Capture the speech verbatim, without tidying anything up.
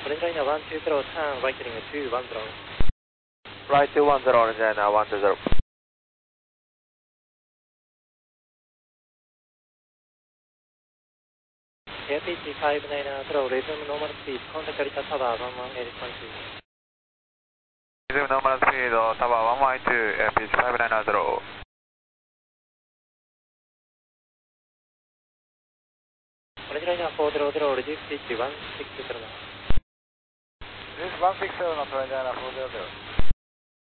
オレンジライナーワンツーゼロ、ターン、ライトリングツーワンゼロ。 ライトワンゼロ、オレンジライナーワンツーゼロ。 エアピーチファイブナインゼロ、レズムノーマルスピード、コンタクトリタタワーワンワンエイトツー。 リズムノーマルスピード、タワーワンワンエイトツー、エアピーチファイブナインゼロ。 オレンジライナーフォーゼロゼロ、レデュースピッチワンシックスゼロナイン。 This one six zero のトレンジライナーフォーゼロゼロ。